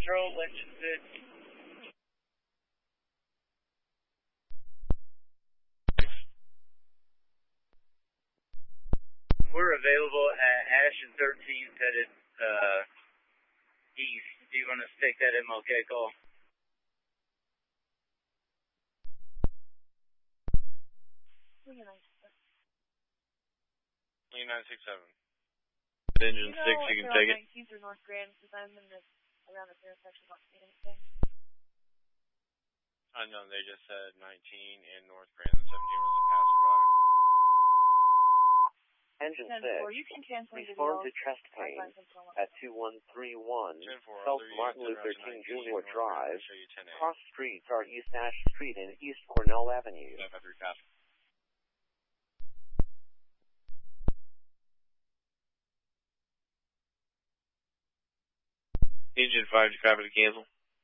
Central, Lynch 6. We're available at Ashton 13th, headed east. Do you want to take that MLK call? Lee 967. Engine 6, you can take it. 19th or North Grand, because I'm in around the intersection, not seeing anything. Unknown, they just said 19 and North Grand, and 17 was a passerby. Engine 6, you can cancel respond to chest pain at 2131 South Martin Luther King Jr. Drive. Cross streets are East Ash Street and East Cornell Avenue. Engine 5, did you copy to cancel?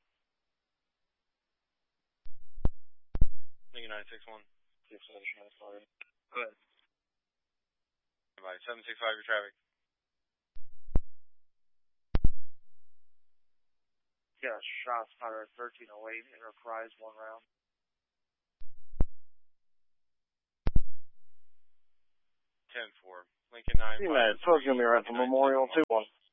Lincoln 961. Go ahead. 765, your traffic. Yeah, shots fired at 1308, Enterprise, 1 round. 10-4. Lincoln 9. Hey, man, it's going to be right from Memorial 2-1.